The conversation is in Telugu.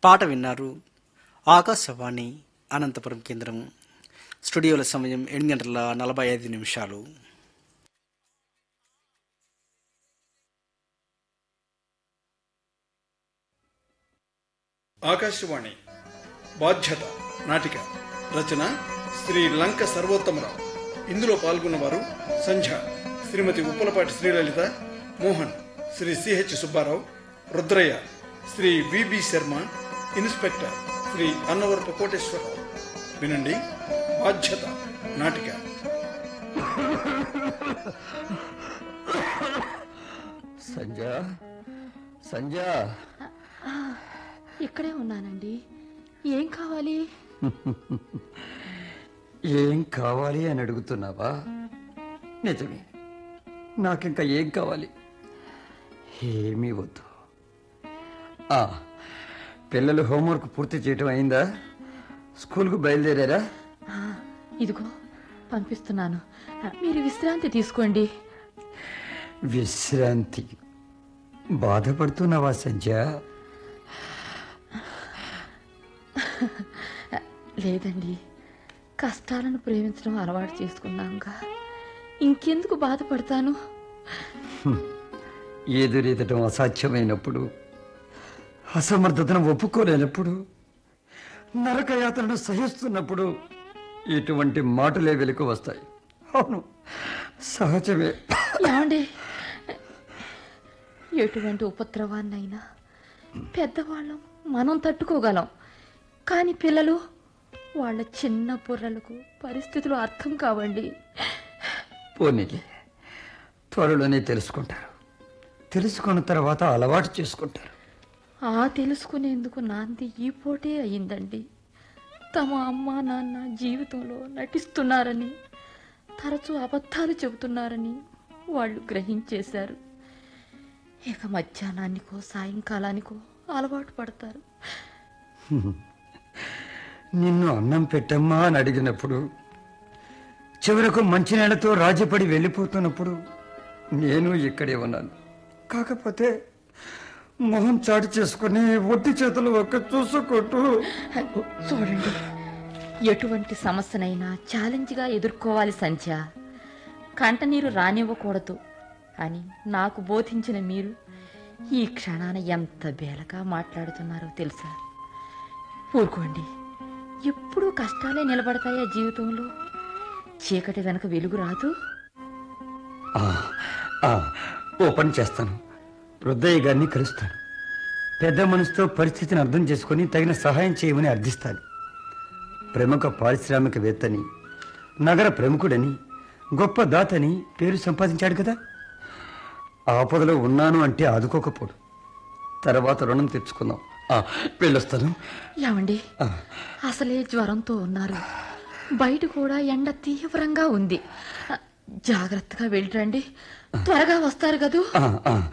పాట విన్నారు. ఆకాశవాణి అనంతపురం కేంద్రం. స్టూడియోల సమయం 8:45. ఆకాశవాణి బాధ్యత నాటిక రచన శ్రీ లంక సర్వోత్తమరావు. ఇందులో పాల్గొన్నవారు సంధ్య, శ్రీమతి Uppalapati Sri Lalitha, Mohan, Shri CH Subbarao, Rudrayya, Shri VB Sharma, inspector Shri Annavarapu Koteswararao. వినండి బాధ్యత నాటిక. సంధ్య, సంధ్య, ఇక్కడే ఉన్నానండి. ఏం కావాలి? ఏం కావాలి అని అడుగుతున్నావా? నిజమే, నాకింకా ఏం కావాలి? ఏమీ వద్దు. పిల్లలు హోంవర్క్ పూర్తి చేయటం అయిందా? స్కూల్కు బయలుదేరారా? ఇదిగో పంపిస్తున్నాను. మీరు విశ్రాంతి తీసుకోండి. విశ్రాంతి? బాధపడుతున్నావా సంధ్య? లేదండి, కష్టాలను ప్రేమించడం అలవాటు చేసుకున్నాంగా, ఇంకెందుకు బాధపడతాను? ఎదురెదటం అసాధ్యమైనప్పుడు, అసమర్థతను ఒప్పుకోలేనప్పుడు, నరకయాత్రను సహిస్తున్నప్పుడు ఇటువంటి మాటలే వెలుకు వస్తాయి. అవును, సహజమే. ఏమండి, ఎటువంటి ఉపద్రవాన్నైనా పెద్దవాళ్ళం మనం తట్టుకోగలం, కానీ పిల్లలు, వాళ్ళ చిన్న బుర్రలకు పరిస్థితులు అర్థం కావండి. పోనీలే, త్వరలోనే తెలుసుకుంటారు. తెలుసుకున్న తర్వాత అలవాటు చేసుకుంటారు. తెలుసుకునేందుకు నాంది ఈ పోటే అయిందండి. తమ అమ్మా నాన్న జీవితంలో నటిస్తున్నారని, తరచూ అబద్ధాలు చెబుతున్నారని వాళ్ళు గ్రహించేశారు. ఇక మధ్యాహ్నానికో సాయంకాలానికో అలవాటు పడతారు. నిన్ను అన్నం పెట్టమ్మా అని అడిగినప్పుడు, చివరకు మంచినీళ్లతో రాజీపడి వెళ్ళిపోతున్నప్పుడు నేను ఇక్కడే ఉన్నాను. కాకపోతే మొహం చాటు చేసుకుని ఒట్టి చేతులు ఒక్క చూసుకుంటూ. చూడండి, ఎటువంటి సమస్యనైనా ఛాలెంజ్గా ఎదుర్కోవాలి సంధ్య. కంటనీరు రానివ్వకూడదు అని నాకు బోధించిన మీరు ఈ క్షణాన ఎంత బేలగా మాట్లాడుతున్నారో తెలుసా? ఊరుకోండి, ఎప్పుడూ కష్టాలే నిలబడతాయా జీవితంలో? చీకటి వెనక వెలుగు రాదు. ఓ పని చేస్తాను, రుద్రయ్య గారిని కలుస్తాను. పెద్ద మనసుతో పరిస్థితిని అర్థం చేసుకుని తగిన సహాయం చేయమని అర్థిస్తాను. ప్రముఖ పారిశ్రామికవేత్తని, నగర ప్రముఖుడని, గొప్ప దాతని పేరు సంపాదించాడు కదా. ఆపదలో ఉన్నాను అంటే ఆదుకోకపోడు. తర్వాత రుణం తెచ్చుకుందాం. వెళ్ళొస్తాను. ఏమండి, అసలే జ్వరంతో ఉన్నారు, బయట కూడా ఎండ తీవ్రంగా ఉంది. జాగ్రత్తగా వెళ్ళిరండి, త్వరగా వస్తారు కదూ.